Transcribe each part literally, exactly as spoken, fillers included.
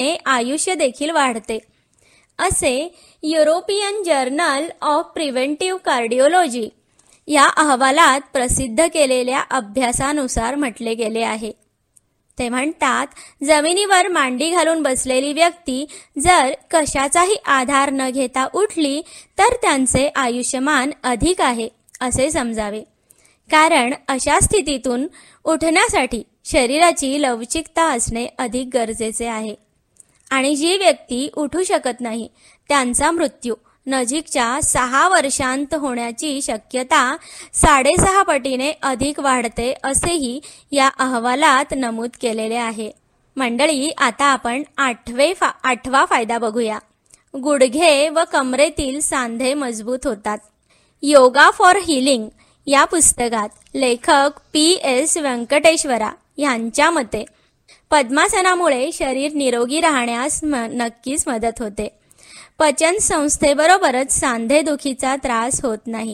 आयुष्य देखील वाढते, असे European journal of preventive cardiology या अहवालात प्रसिद्ध केलेल्या अभ्यासानुसार म्हटले गेले आहे. ते म्हणतात, जमिनीवर मांडी घालून बसलेली व्यक्ती जर कशाचाही आधार न घेता उठली तर त्यांचे आयुष्यमान अधिक आहे असे समजावे. कारण अशा स्थितीतून उठण्यासाठी शरीराची लवचिकता असणे अधिक गरजेचे आहे. आणि जी व्यक्ती उठू शकत नाही त्यांचा मृत्यू नजीकच्या सहा वर्षांत होण्याची शक्यता साडेसहा पटीने अधिक वाढते असेही या अहवालात नमूद केलेले आहे. मंडळी, आता आपण आठवे फा आठवा फायदा बघूया. गुडघे व कमरेतील सांधे मजबूत होतात. योगा फॉर हिलिंग या पुस्तकात लेखक पी एस व्यंकटेश्वरा यांच्या मते पद्मासनामुळे शरीर निरोगी राहण्यास नक्कीच मदत होते. पचन संस्थेबरोबरच सांधेदुखीचा त्रास होत नाही.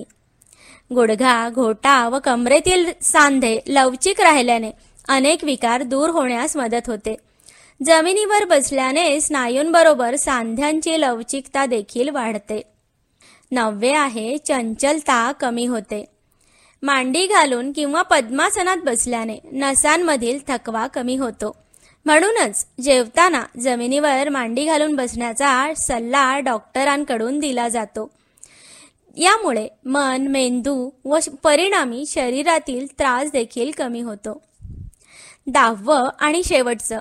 गुडघा, घोटा व कमरेतील सांधे लवचिक राहिल्याने अनेक विकार दूर होण्यास मदत होते. जमिनीवर बसल्याने स्नायूंबरोबर सांध्यांची लवचिकता देखील वाढते. नववे आहे, चंचलता कमी होते. मांडी घालून किंवा पद्मासनात बसल्याने नसांमधील थकवा कमी होतो. म्हणूनच जेवताना जमिनीवर मांडी घालून बसण्याचा सल्ला डॉक्टरांकडून दिला जातो. यामुळे मन, मेंदू व परिणामी शरीरातील त्रास देखील कमी होतो. दहावं आणि शेवटचं,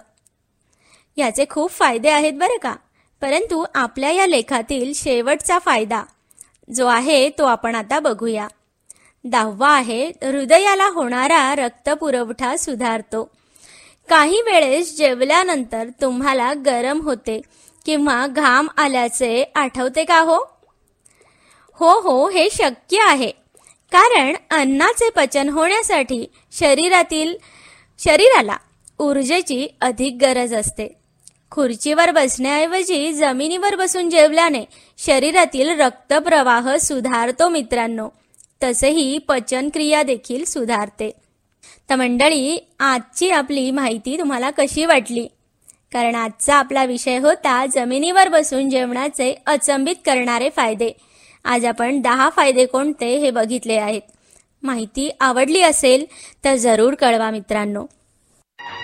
याचे खूप फायदे आहेत बरं का, परंतु आपल्या या लेखातील शेवटचा फायदा जो आहे तो आपण आता बघूया. दहावा आहे, हृदयाला होणारा रक्तपुरवठा सुधारतो. काही वेळेस जेवल्यानंतर तुम्हाला गरम होते किंवा घाम आल्याचे आठवते का हो? हो हो हे शक्य आहे, कारण अन्नाचे पचन होण्यासाठी शरीरातील शरीराला ऊर्जेची अधिक गरज असते. खुर्चीवर बसण्याऐवजी जमिनीवर बसून जेवल्याने शरीरातील रक्तप्रवाह सुधारतो मित्रांनो. तसेही पचनक्रिया देखील सुधारते. तर मंडळी, आजची आपली माहिती तुम्हाला कशी वाटली? कारण आजचा आपला विषय होता जमिनीवर बसून जेवणाचे अचंबित करणारे फायदे. आज आपण दहा फायदे कोणते हे बघितले आहेत. माहिती आवडली असेल तर जरूर कळवा मित्रांनो.